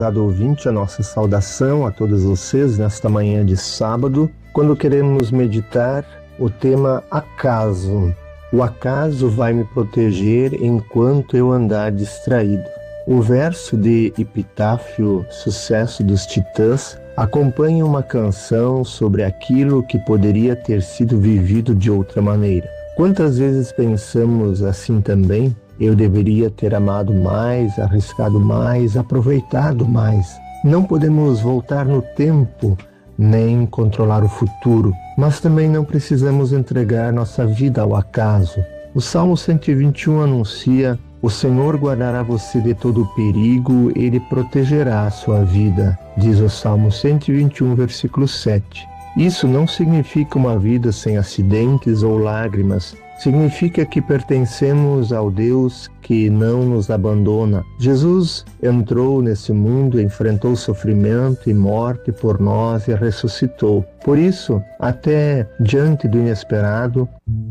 Dado ouvinte, a nossa saudação a todos vocês nesta manhã de sábado, quando queremos meditar o tema acaso. O acaso vai me proteger enquanto eu andar distraído. O verso de Epitáfio, Sucesso dos Titãs, acompanha uma canção sobre aquilo que poderia ter sido vivido de outra maneira. Quantas vezes pensamos assim também? Eu deveria ter amado mais, arriscado mais, aproveitado mais. Não podemos voltar no tempo, nem controlar o futuro, mas também não precisamos entregar nossa vida ao acaso. O Salmo 121 anuncia: o Senhor guardará você de todo perigo, Ele protegerá a sua vida, diz o Salmo 121, versículo 7. Isso não significa uma vida sem acidentes ou lágrimas. Significa que pertencemos ao Deus que não nos abandona. Jesus entrou nesse mundo, enfrentou sofrimento e morte por nós e ressuscitou. Por isso, até diante do inesperado,